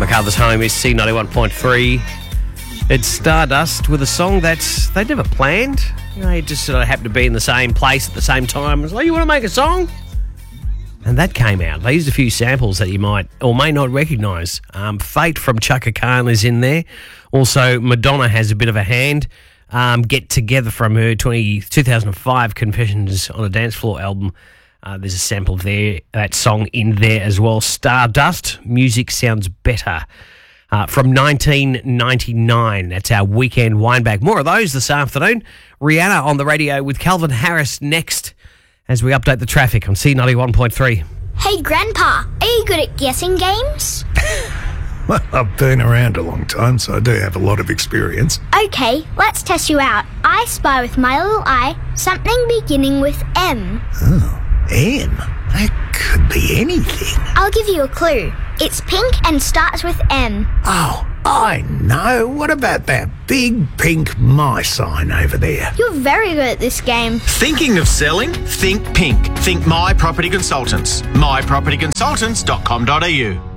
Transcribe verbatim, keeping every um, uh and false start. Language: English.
MacArthur's home is C ninety-one point three. It's Stardust with a song that they never planned. You know, it just sort of happened to be in the same place at the same time. It's like, you want to make a song? And that came out. They used a few samples that you might or may not recognise. Um, Fate from Chaka Khan is in there. Also, Madonna has a bit of a hand. Um, Get Together from her twenty, two thousand five Confessions on a Dance Floor album. Uh, there's a sample of there, that song in there as well. Stardust, Music Sounds Better. Uh, from nineteen ninety-nine. That's our weekend wineback. More of those this afternoon. Rihanna on the radio with Calvin Harris next as we update the traffic on C ninety-one point three. Hey, Grandpa, are you good at guessing games? Well, I've been around a long time, so I do have a lot of experience. Okay, let's test you out. I spy with my little eye something beginning with M. Oh, M? That could be anything. I'll give you a clue. It's pink and starts with M. Oh, I know. What about that big pink my sign over there? You're very good at this game. Thinking of selling? Think pink. Think My Property Consultants. my property consultants dot com dot a u.